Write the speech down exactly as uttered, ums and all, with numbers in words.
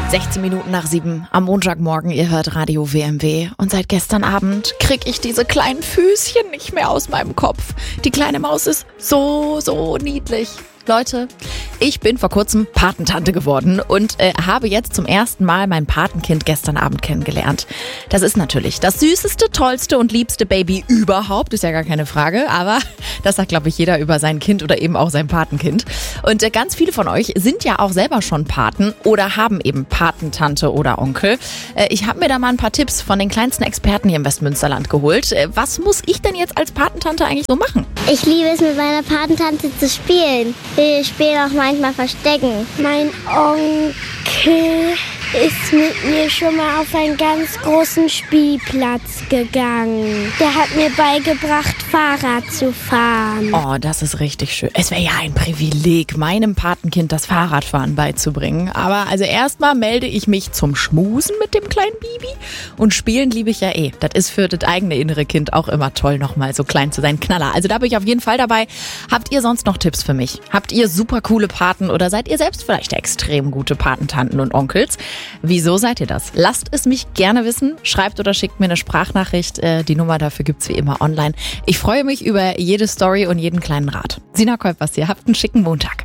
sechzehn Minuten nach sieben am Montagmorgen, ihr hört Radio W M W und seit gestern Abend krieg ich diese kleinen Füßchen nicht mehr aus meinem Kopf. Die kleine Maus ist so, so niedlich. Leute, ich bin vor kurzem Patentante geworden und äh, habe jetzt zum ersten Mal mein Patenkind gestern Abend kennengelernt. Das ist natürlich das süßeste, tollste und liebste Baby überhaupt, ist ja gar keine Frage, aber das sagt, glaube ich, jeder über sein Kind oder eben auch sein Patenkind. Und äh, ganz viele von euch sind ja auch selber schon Paten oder haben eben Patentante oder Onkel. Äh, ich habe mir da mal ein paar Tipps von den kleinsten Experten hier im Westmünsterland geholt. Äh, was muss ich denn jetzt als Patentante eigentlich so machen? Ich liebe es, mit meiner Patentante zu spielen. Wir spielen auch manchmal Verstecken. Mein Onkel ist mit mir schon mal auf einen ganz großen Spielplatz gegangen. Der hat mir beigebracht, Fahrrad zu fahren. Oh, das ist richtig schön. Es wäre ja ein Privileg, meinem Patenkind das Fahrradfahren beizubringen. Aber also erstmal melde ich mich zum Schmusen mit dem kleinen Bibi. Und spielen liebe ich ja eh. Das ist für das eigene innere Kind auch immer toll, nochmal so klein zu sein. Knaller. Also da bin ich auf jeden Fall dabei. Habt ihr sonst noch Tipps für mich? Habt ihr super coole Paten oder seid ihr selbst vielleicht extrem gute Patentanten und Onkels? Wieso seid ihr das? Lasst es mich gerne wissen. Schreibt oder schickt mir eine Sprachnachricht. Die Nummer dafür gibt's wie immer online. Ich freue mich über jede Story und jeden kleinen Rat. Sina Kolpers hier. Habt einen schicken Montag.